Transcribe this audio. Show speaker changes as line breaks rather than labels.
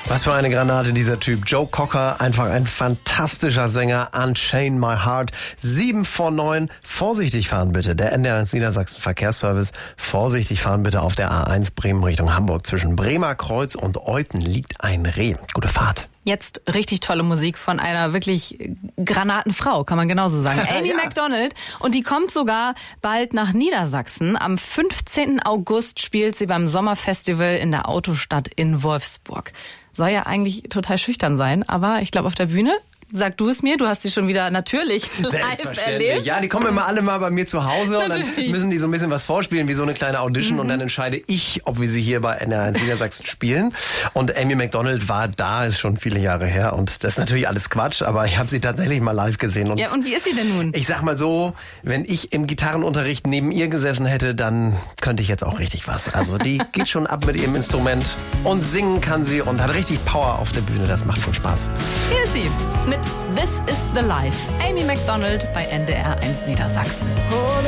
Was für eine Granate, dieser Typ. Joe Cocker, einfach ein fantastischer Sänger. Unchain My Heart. 7 vor 9. Vorsichtig fahren bitte. Der NDR1 Niedersachsen Verkehrsservice. Vorsichtig fahren bitte auf der A1 Bremen Richtung Hamburg. Zwischen Bremer Kreuz und Euthen liegt ein Reh. Gute Fahrt.
Jetzt richtig tolle Musik von einer wirklich Granatenfrau, kann man genauso sagen. Amy Macdonald. Und die kommt sogar bald nach Niedersachsen. Am 15. August spielt sie beim Sommerfestival in der Autostadt in Wolfsburg. Soll ja eigentlich total schüchtern sein, aber ich glaube auf der Bühne, sag du es mir, du hast sie schon wieder natürlich live erlebt.
Ja, die kommen immer alle mal bei mir zu Hause und dann müssen die so ein bisschen was vorspielen, wie so eine kleine Audition und dann entscheide ich, ob wir sie hier bei NDR1 Niedersachsen spielen. Und Amy Macdonald war da, ist schon viele Jahre her und das ist natürlich alles Quatsch, aber ich habe sie tatsächlich mal live gesehen. Und
ja, und wie ist sie denn nun?
Ich sag mal so, wenn ich im Gitarrenunterricht neben ihr gesessen hätte, dann könnte ich jetzt auch richtig was. Also die geht schon ab mit ihrem Instrument und singen kann sie und hat richtig Power auf der Bühne, das macht schon Spaß.
Hier ist sie mit This is the Life. Amy Macdonald bei NDR1 Niedersachsen.